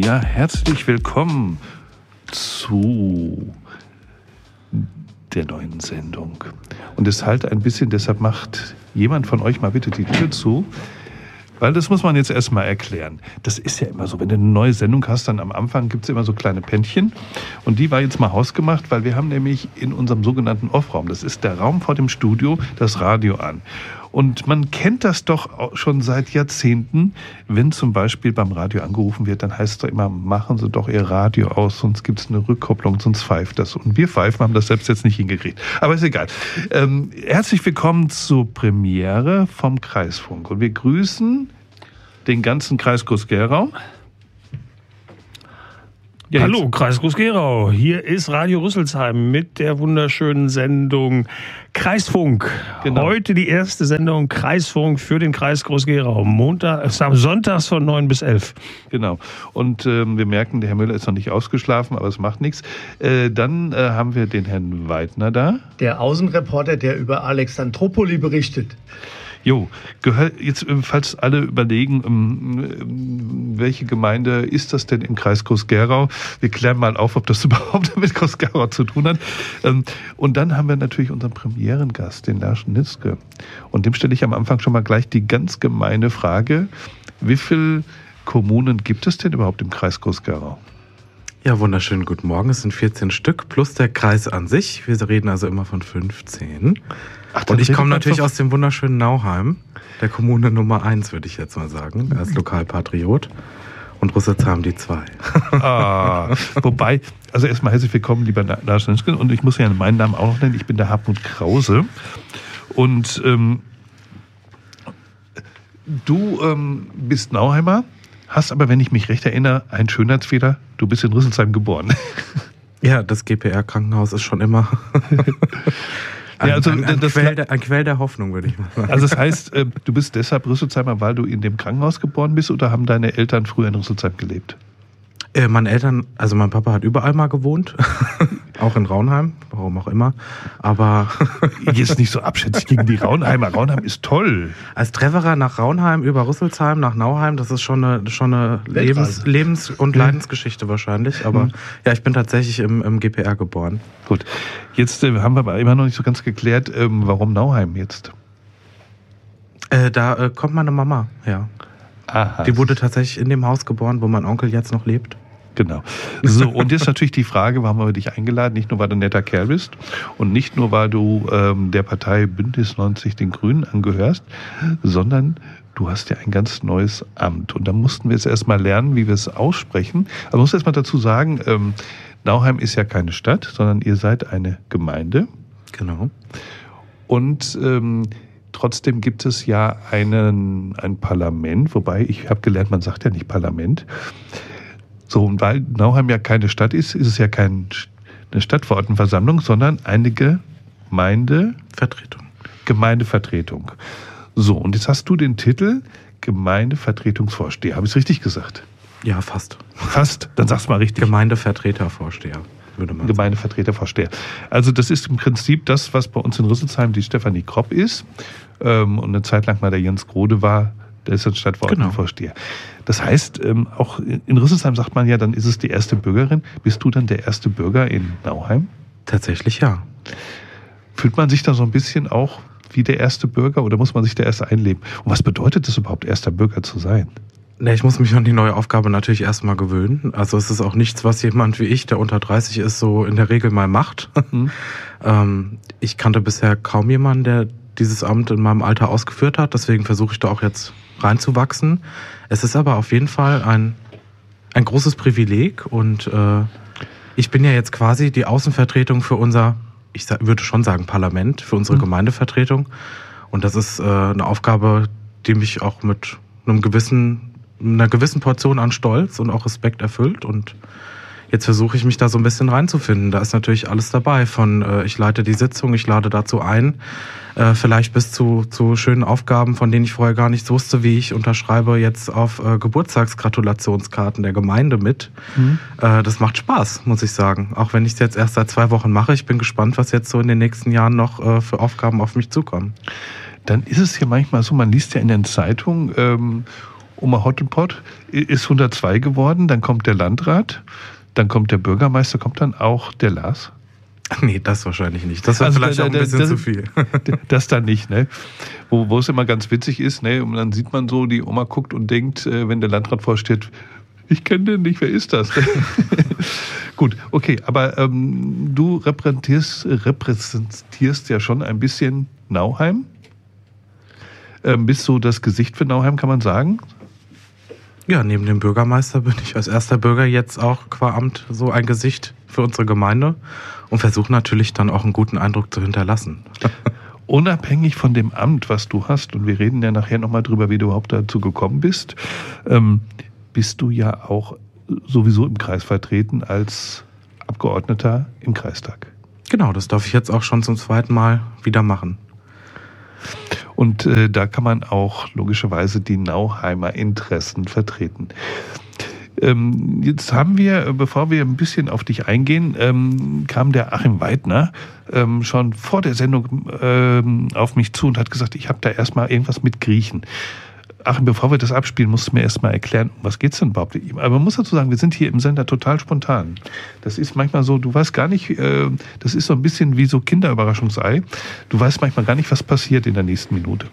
Ja, herzlich willkommen zu der neuen Sendung. Und es halt ein bisschen, deshalb macht jemand von euch mal bitte die Tür zu, weil das muss man jetzt erstmal erklären. Das ist ja immer so, wenn du eine neue Sendung hast, dann am Anfang gibt es immer so kleine Pännchen. Und die war jetzt mal hausgemacht, weil wir haben nämlich in unserem sogenannten Off-Raum, das ist der Raum vor dem Studio, das Radio an. Und man kennt das doch schon seit Jahrzehnten, wenn zum Beispiel beim Radio angerufen wird, dann heißt es doch immer, machen Sie doch Ihr Radio aus, sonst gibt es eine Rückkopplung, sonst pfeift das. Und wir pfeifen haben das selbst jetzt nicht hingekriegt. Aber ist egal. Herzlich willkommen zur Premiere vom Kreisfunk. Und wir grüßen den ganzen Kreis Groß-Gerau. Ja, hallo, Kreis Groß-Gerau. Hier ist Radio Rüsselsheim mit der wunderschönen Sendung Kreisfunk. Genau. Heute die erste Sendung Kreisfunk für den Kreis Groß-Gerau. Sonntags von 9 bis 11. Genau. Und wir merken, der Herr Müller ist noch nicht ausgeschlafen, aber es macht nichts. Dann haben wir den Herrn Weidner da. Der Außenreporter, der über Alexandropoli berichtet. Jo, jetzt, falls alle überlegen, welche Gemeinde ist das denn im Kreis Groß-Gerau? Wir klären mal auf, ob das überhaupt mit Groß-Gerau zu tun hat. Und dann haben wir natürlich unseren Premierengast, den Lars Schnitzke. Und dem stelle ich am Anfang schon mal gleich die ganz gemeine Frage, wie viele Kommunen gibt es denn überhaupt im Kreis Groß-Gerau? Ja, wunderschönen guten Morgen. Es sind 14 Stück plus der Kreis an sich. Wir reden also immer von 15. Ach, und ich komme natürlich aus dem wunderschönen Nauheim, der Kommune Nummer 1, würde ich jetzt mal sagen, als Lokalpatriot. Und Rüsselsheim die 2. Wobei, also erstmal herzlich willkommen, lieber Lars Schnitzke. Und ich muss ja meinen Namen auch noch nennen. Ich bin der Hartmut Krause. Und du bist Nauheimer, hast aber, wenn ich mich recht erinnere, einen Schönheitsfehler. Du bist in Rüsselsheim geboren. Ja, das GPR-Krankenhaus ist schon immer... Ein Quell der Hoffnung, würde ich mal sagen. Also das heißt, du bist deshalb Rüsselsheimer, weil du in dem Krankenhaus geboren bist, oder haben deine Eltern früher in Rüsselsheim gelebt? Meine Eltern, also mein Papa hat überall mal gewohnt, auch in Raunheim, warum auch immer, aber... Jetzt nicht so abschätzig gegen die Raunheimer. Raunheim ist toll. Als Treverer nach Raunheim, über Rüsselsheim, nach Nauheim, das ist schon eine Lebens- und Leidensgeschichte wahrscheinlich, aber ja, ich bin tatsächlich im GPR geboren. Gut, jetzt haben wir aber immer noch nicht so ganz geklärt, warum Nauheim jetzt? Da kommt meine Mama her. Aha. Die wurde tatsächlich in dem Haus geboren, wo mein Onkel jetzt noch lebt. Genau. So, und jetzt natürlich die Frage, warum haben wir dich eingeladen? Nicht nur, weil du ein netter Kerl bist und nicht nur, weil du der Partei Bündnis 90 den Grünen angehörst, sondern du hast ja ein ganz neues Amt. Und da mussten wir jetzt erstmal lernen, wie wir es aussprechen. Also muss erstmal dazu sagen, Nauheim ist ja keine Stadt, sondern ihr seid eine Gemeinde. Genau. Und trotzdem gibt es ja ein Parlament, wobei ich habe gelernt, man sagt ja nicht Parlament. So, und weil Nauheim ja keine Stadt ist, ist es ja keine Stadtverordnetenversammlung, sondern eine Gemeindevertretung. So, und jetzt hast du den Titel Gemeindevertretungsvorsteher. Habe ich es richtig gesagt? Ja, fast. Fast? Dann sag's mal richtig. Gemeindevertretervorsteher, würde man sagen. Gemeindevertretervorsteher. Also das ist im Prinzip das, was bei uns in Rüsselsheim die Stefanie Kropp ist. Und eine Zeit lang mal der Jens Grode war, der ist dann Stadtverordnetenvorsteher. Genau. Das heißt, auch in Rüsselsheim sagt man ja, dann ist es die erste Bürgerin. Bist du dann der erste Bürger in Nauheim? Tatsächlich ja. Fühlt man sich da so ein bisschen auch wie der erste Bürger oder muss man sich da erst einleben? Und was bedeutet es überhaupt, erster Bürger zu sein? Ich muss mich an die neue Aufgabe natürlich erstmal gewöhnen. Also es ist auch nichts, was jemand wie ich, der unter 30 ist, so in der Regel mal macht. Ich kannte bisher kaum jemanden, der dieses Amt in meinem Alter ausgeführt hat. Deswegen versuche ich da auch jetzt reinzuwachsen. Es ist aber auf jeden Fall ein großes Privileg und ich bin ja jetzt quasi die Außenvertretung für unser, würde schon sagen Parlament, für unsere Gemeindevertretung. Und das ist eine Aufgabe, die mich auch mit einer gewissen Portion an Stolz und auch Respekt erfüllt. Und jetzt versuche ich mich da so ein bisschen reinzufinden. Da ist natürlich alles dabei. Von ich leite die Sitzung, ich lade dazu ein, vielleicht bis zu schönen Aufgaben, von denen ich vorher gar nichts wusste, wie ich unterschreibe jetzt auf Geburtstagsgratulationskarten der Gemeinde mit. Das macht Spaß, muss ich sagen. Auch wenn ich es jetzt erst seit 2 Wochen mache. Ich bin gespannt, was jetzt so in den nächsten Jahren noch für Aufgaben auf mich zukommen. Dann ist es ja manchmal so, man liest ja in den Zeitungen, Oma Hottenpott ist 102 geworden, dann kommt der Landrat, dann kommt der Bürgermeister, kommt dann auch der Lars? Nee, das wahrscheinlich nicht. Das wäre vielleicht auch ein bisschen zu viel. Das dann nicht, ne? Wo es immer ganz witzig ist, ne? Und dann sieht man so, die Oma guckt und denkt, wenn der Landrat vorsteht, ich kenne den nicht, wer ist das? Gut, okay, aber du repräsentierst ja schon ein bisschen Nauheim. Bist du das Gesicht für Nauheim, kann man sagen? Ja, neben dem Bürgermeister bin ich als erster Bürger jetzt auch qua Amt so ein Gesicht für unsere Gemeinde und versuche natürlich dann auch einen guten Eindruck zu hinterlassen. Unabhängig von dem Amt, was du hast, und wir reden ja nachher nochmal drüber, wie du überhaupt dazu gekommen bist, bist du ja auch sowieso im Kreis vertreten als Abgeordneter im Kreistag. Genau, das darf ich jetzt auch schon zum zweiten Mal wieder machen. Und da kann man auch logischerweise die Nauheimer Interessen vertreten. Jetzt haben wir, bevor wir ein bisschen auf dich eingehen, kam der Achim Weidner schon vor der Sendung auf mich zu und hat gesagt, ich habe da erstmal irgendwas mit Griechen. Achim, bevor wir das abspielen, musst du mir erstmal erklären, um was geht's denn überhaupt? Aber man muss dazu sagen, wir sind hier im Sender total spontan. Das ist manchmal so, du weißt gar nicht, das ist so ein bisschen wie so Kinderüberraschungsei. Du weißt manchmal gar nicht, was passiert in der nächsten Minute.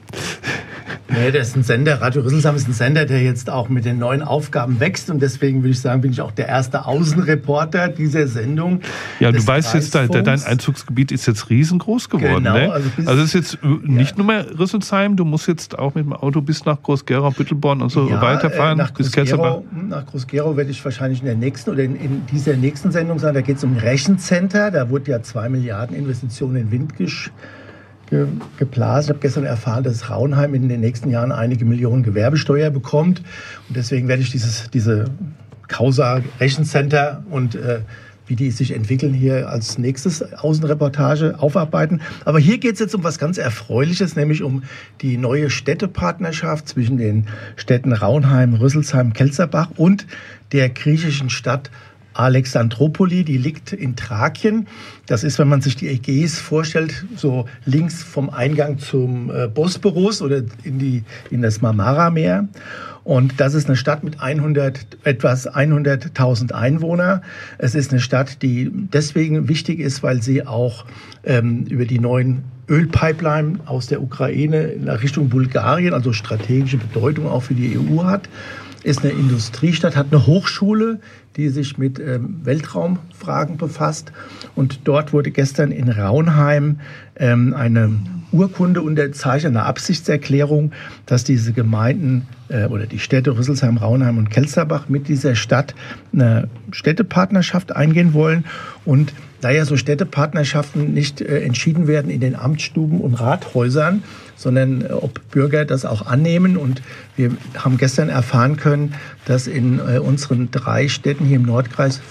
Nee, das ist ein Sender, Radio Rüsselsheim ist ein Sender, der jetzt auch mit den neuen Aufgaben wächst und deswegen würde ich sagen, bin ich auch der erste Außenreporter dieser Sendung. Ja, du weißt jetzt, dein Einzugsgebiet ist jetzt riesengroß geworden. Genau, ne? Also es ist jetzt nicht nur mehr Rüsselsheim, du musst jetzt auch mit dem Auto bis nach Groß-Gerau, Büttelborn und so weiterfahren. Nach Groß-Gerau werde ich wahrscheinlich in der nächsten oder in dieser nächsten Sendung sein, da geht es um ein Rechencenter, da wurde ja 2 Milliarden Investitionen in Wind geblasen. Ich habe gestern erfahren, dass Raunheim in den nächsten Jahren einige Millionen Gewerbesteuer bekommt. Und deswegen werde ich diese Causa Rechencenter und wie die sich entwickeln, hier als nächstes Außenreportage aufarbeiten. Aber hier geht es jetzt um was ganz Erfreuliches, nämlich um die neue Städtepartnerschaft zwischen den Städten Raunheim, Rüsselsheim, Kelzerbach und der griechischen Stadt Alexandropoli, die liegt in Thrakien. Das ist, wenn man sich die Ägäis vorstellt, so links vom Eingang zum Bosporus oder in das Marmara-Meer. Und das ist eine Stadt mit etwas 100.000 Einwohnern. Es ist eine Stadt, die deswegen wichtig ist, weil sie auch über die neuen Ölpipeline aus der Ukraine in Richtung Bulgarien, also strategische Bedeutung auch für die EU hat. Ist eine Industriestadt, hat eine Hochschule, die sich mit Weltraumfragen befasst. Und dort wurde gestern in Raunheim eine Urkunde unterzeichnet, eine Absichtserklärung, dass diese Gemeinden oder die Städte Rüsselsheim, Raunheim und Kelzerbach mit dieser Stadt eine Städtepartnerschaft eingehen wollen. Und da ja so Städtepartnerschaften nicht entschieden werden in den Amtsstuben und Rathäusern, sondern ob Bürger das auch annehmen. Und wir haben gestern erfahren können, dass in unseren 3 Städten hier im Nordkreis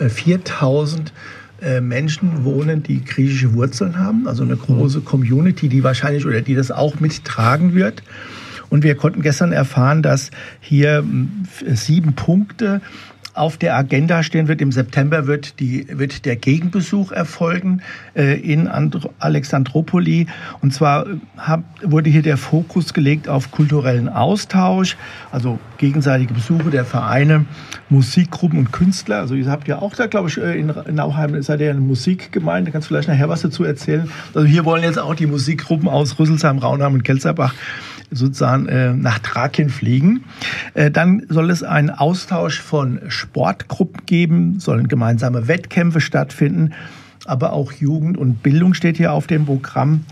4.000 Menschen wohnen, die griechische Wurzeln haben. Also eine große Community, die wahrscheinlich oder die das auch mittragen wird. Und wir konnten gestern erfahren, dass hier 7 Punkte auf der Agenda stehen wird. Im September wird der Gegenbesuch erfolgen in Alexandropoli. Und zwar wurde hier der Fokus gelegt auf kulturellen Austausch, also gegenseitige Besuche der Vereine, Musikgruppen und Künstler. Also ihr habt ja auch da, glaube ich, in Nauheim seid ihr eine Musikgemeinde. Kannst du vielleicht nachher was dazu erzählen? Also hier wollen jetzt auch die Musikgruppen aus Rüsselsheim, Raunheim und Kelzerbach sozusagen nach Thrakien fliegen. Dann soll es einen Austausch von Sportgruppen geben, sollen gemeinsame Wettkämpfe stattfinden, aber auch Jugend und Bildung steht hier auf dem Programm.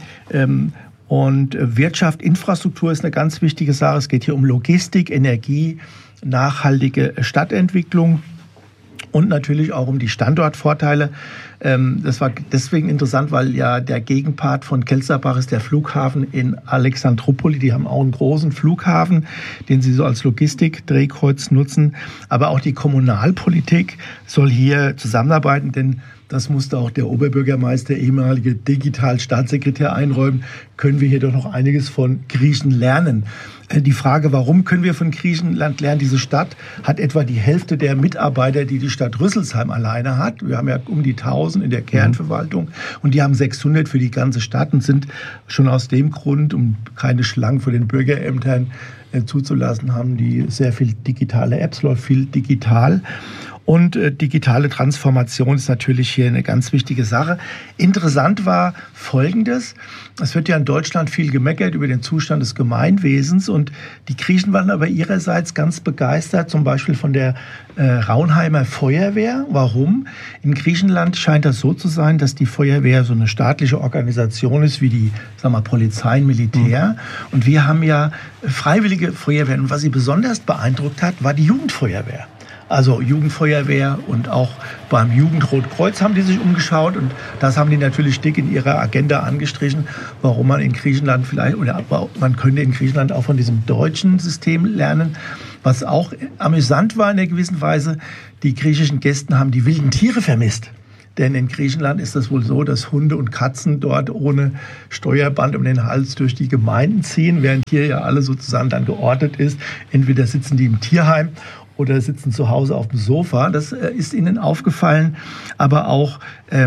Und Wirtschaft, Infrastruktur ist eine ganz wichtige Sache. Es geht hier um Logistik, Energie, nachhaltige Stadtentwicklung und natürlich auch um die Standortvorteile. Das war deswegen interessant, weil ja der Gegenpart von Kelzerbach ist der Flughafen in Alexandropoli. Die haben auch einen großen Flughafen, den sie so als Logistikdrehkreuz nutzen. Aber auch die Kommunalpolitik soll hier zusammenarbeiten, denn das musste auch der Oberbürgermeister, ehemalige Digital-Staatssekretär einräumen, können wir hier doch noch einiges von Griechen lernen. Die Frage, warum können wir von Griechenland lernen? Diese Stadt hat etwa die Hälfte der Mitarbeiter, die die Stadt Rüsselsheim alleine hat. Wir haben ja um die 1000 in der Kernverwaltung und die haben 600 für die ganze Stadt und sind schon aus dem Grund, um keine Schlangen vor den Bürgerämtern zuzulassen, haben die sehr viel digitale Apps, läuft viel digital. Und digitale Transformation ist natürlich hier eine ganz wichtige Sache. Interessant war Folgendes. Es wird ja in Deutschland viel gemeckert über den Zustand des Gemeinwesens. Und die Griechen waren aber ihrerseits ganz begeistert, zum Beispiel von der Raunheimer Feuerwehr. Warum? In Griechenland scheint das so zu sein, dass die Feuerwehr so eine staatliche Organisation ist wie die, sagen wir, Polizei und Militär. Und wir haben ja freiwillige Feuerwehren. Und was sie besonders beeindruckt hat, war die Jugendfeuerwehr. Also Jugendfeuerwehr und auch beim Jugendrotkreuz haben die sich umgeschaut und das haben die natürlich dick in ihrer Agenda angestrichen, warum man in Griechenland vielleicht, oder man könnte in Griechenland auch von diesem deutschen System lernen. Was auch amüsant war in einer gewissen Weise, die griechischen Gäste haben die wilden Tiere vermisst. Denn in Griechenland ist das wohl so, dass Hunde und Katzen dort ohne Steuerband um den Hals durch die Gemeinden ziehen, während hier ja alle sozusagen dann geordnet ist. Entweder sitzen die im Tierheim oder sitzen zu Hause auf dem Sofa. Das ist ihnen aufgefallen. Aber auch,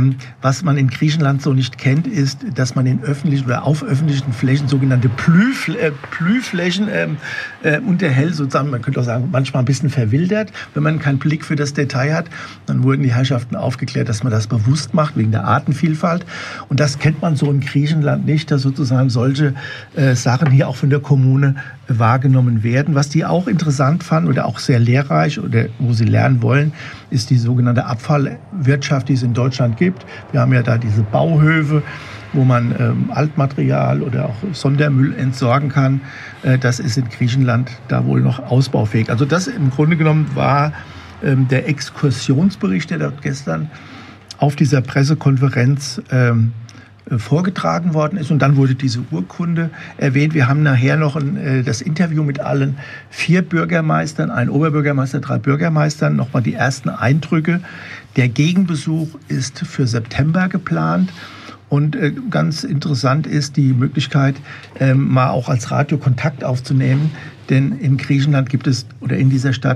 was man in Griechenland so nicht kennt, ist, dass man in öffentlichen oder auf öffentlichen Flächen sogenannte Plühflächen unterhält. Sozusagen, man könnte auch sagen, manchmal ein bisschen verwildert, wenn man keinen Blick für das Detail hat. Dann wurden die Herrschaften aufgeklärt, dass man das bewusst macht, wegen der Artenvielfalt. Und das kennt man so in Griechenland nicht, dass sozusagen solche Sachen hier auch von der Kommune wahrgenommen werden. Was die auch interessant fanden oder auch sehr lehrreich oder wo sie lernen wollen, ist die sogenannte Abfallwirtschaft, die es in Deutschland gibt. Wir haben ja da diese Bauhöfe, wo man Altmaterial oder auch Sondermüll entsorgen kann. Das ist in Griechenland da wohl noch ausbaufähig. Also das im Grunde genommen war der Exkursionsbericht, der dort gestern auf dieser Pressekonferenz vorgetragen worden ist. Und dann wurde diese Urkunde erwähnt. Wir haben nachher noch das Interview mit allen 4 Bürgermeistern, ein Oberbürgermeister, 3 Bürgermeistern, nochmal die ersten Eindrücke. Der Gegenbesuch ist für September geplant. Und ganz interessant ist die Möglichkeit, mal auch als Radio Kontakt aufzunehmen. Denn in Griechenland gibt es, oder in dieser Stadt,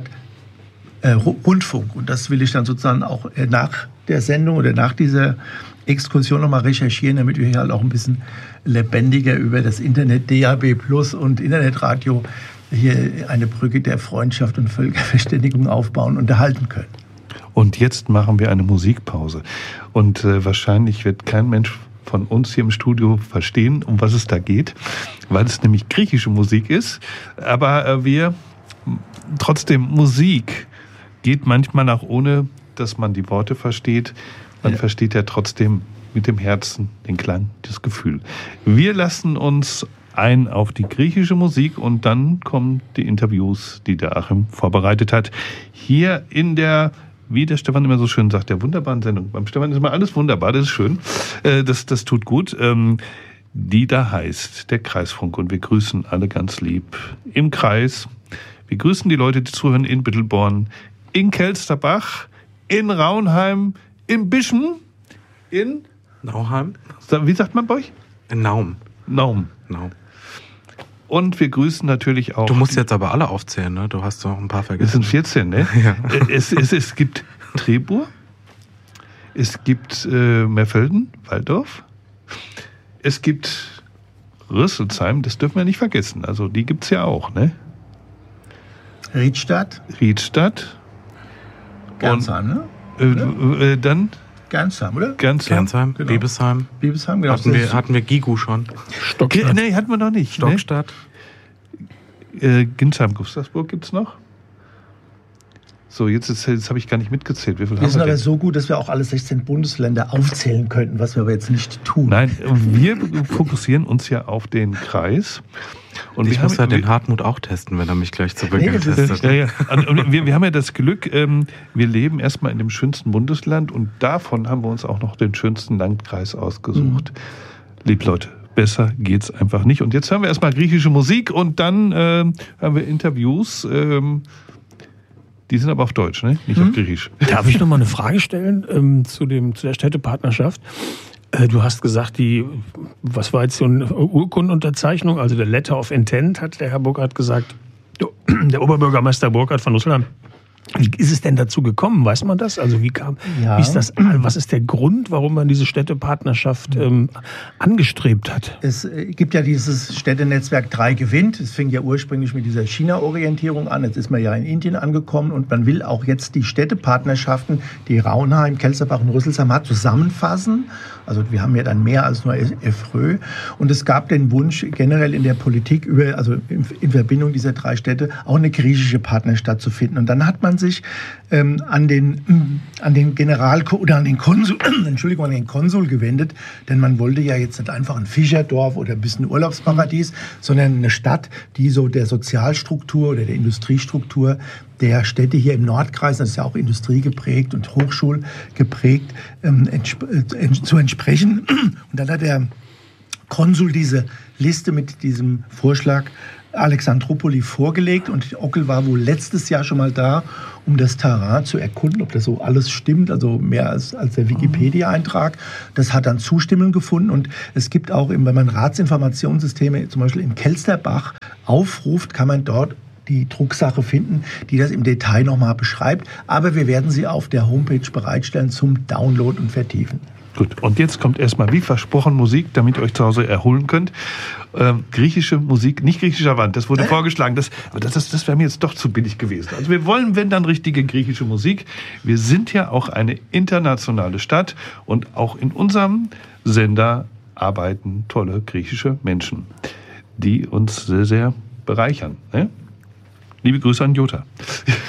Rundfunk. Und das will ich dann sozusagen auch nach der Sendung oder nach dieser Exkursion nochmal recherchieren, damit wir hier halt auch ein bisschen lebendiger über das Internet, DAB Plus und Internetradio hier eine Brücke der Freundschaft und Völkerverständigung aufbauen und unterhalten können. Und jetzt machen wir eine Musikpause. Und wahrscheinlich wird kein Mensch von uns hier im Studio verstehen, um was es da geht, weil es nämlich griechische Musik ist. Aber trotzdem, Musik geht manchmal auch ohne, dass man die Worte versteht. Man versteht ja trotzdem mit dem Herzen den Klang, das Gefühl. Wir lassen uns ein auf die griechische Musik und dann kommen die Interviews, die der Achim vorbereitet hat. Hier in der, wie der Stefan immer so schön sagt, der wunderbaren Sendung. Beim Stefan ist immer alles wunderbar, das ist schön. Das tut gut. Die da heißt der Kreisfunk und wir grüßen alle ganz lieb im Kreis. Wir grüßen die Leute, die zuhören in Bittelborn, in Kelsterbach, in Raunheim, in Bischen, in Nauheim. Wie sagt man bei euch? In Naum. Naum. Und wir grüßen natürlich auch... Du musst jetzt aber alle aufzählen, ne? Du hast noch ein paar vergessen. Es sind 14, ne? Ja. Es gibt Trebur, es gibt Merfelden, Walldorf, es gibt Rüsselsheim, das dürfen wir nicht vergessen. Also die gibt's ja auch, ne? Riedstadt. Gernsheim, ne? Dann Gernsheim, oder? Gernsheim, genau. Biebesheim. Biebesheim, genau. Hatten wir Gigu schon. Stockstadt. Nee, hatten wir noch nicht. Stockstadt. Ne? Ginsheim, Gustavsburg gibt's noch. So, jetzt habe ich gar nicht mitgezählt. Wie viel wir sind aber so gut, dass wir auch alle 16 Bundesländer aufzählen könnten, was wir aber jetzt nicht tun. Nein, wir fokussieren uns ja auf den Kreis. Und ich muss ja den Hartmut auch testen, wenn er mich gleich zu Beginn testet. Ja. Und wir haben ja das Glück, wir leben erstmal in dem schönsten Bundesland und davon haben wir uns auch noch den schönsten Landkreis ausgesucht. Lieb Leute, besser geht's einfach nicht. Und jetzt hören wir erstmal griechische Musik und dann haben wir Interviews. Die sind aber auf Deutsch, ne? Nicht auf Griechisch. Darf ich noch mal eine Frage stellen zu der Städtepartnerschaft? Du hast gesagt, was war jetzt so eine Urkundenunterzeichnung, also der Letter of Intent, hat der Herr Burkhardt gesagt, der Oberbürgermeister Burkhardt von Rüsselsheim. Wie ist es denn dazu gekommen? Weiß man das? Also wie ist das? Was ist der Grund, warum man diese Städtepartnerschaft angestrebt hat? Es gibt ja dieses Städtenetzwerk 3 gewinnt. Es fing ja ursprünglich mit dieser China-Orientierung an. Jetzt ist man ja in Indien angekommen und man will auch jetzt die Städtepartnerschaften, die Raunheim, Kelsterbach und Rüsselsheim hat, zusammenfassen. Also wir haben ja dann mehr als nur FRÖ. Und es gab den Wunsch generell in der Politik, in Verbindung dieser 3 Städte, auch eine griechische Partnerstadt zu finden. Und dann hat man sich an den Konsul gewendet, denn man wollte ja jetzt nicht einfach ein Fischerdorf oder ein bisschen Urlaubsparadies, sondern eine Stadt, die so der Sozialstruktur oder der Industriestruktur der Städte hier im Nordkreis, das ist ja auch Industrie geprägt und Hochschul geprägt, zu entsprechen. Und dann hat der Konsul diese Liste mit diesem Vorschlag Alexandroupoli vorgelegt und Ockel war wohl letztes Jahr schon mal da, um das Terrain zu erkunden, ob das so alles stimmt, also mehr als der Wikipedia-Eintrag. Das hat dann Zustimmung gefunden und es gibt auch, wenn man Ratsinformationssysteme zum Beispiel in Kelsterbach aufruft, kann man dort die Drucksache finden, die das im Detail nochmal beschreibt. Aber wir werden sie auf der Homepage bereitstellen zum Download und Vertiefen. Gut, und jetzt kommt erstmal, wie versprochen, Musik, damit ihr euch zu Hause erholen könnt. Griechische Musik, nicht griechischer Wand, das wurde vorgeschlagen. Das wäre mir jetzt doch zu billig gewesen. Also wir wollen, wenn dann, richtige griechische Musik. Wir sind ja auch eine internationale Stadt und auch in unserem Sender arbeiten tolle griechische Menschen, die uns sehr, sehr bereichern. Ne? Liebe Grüße an Jota.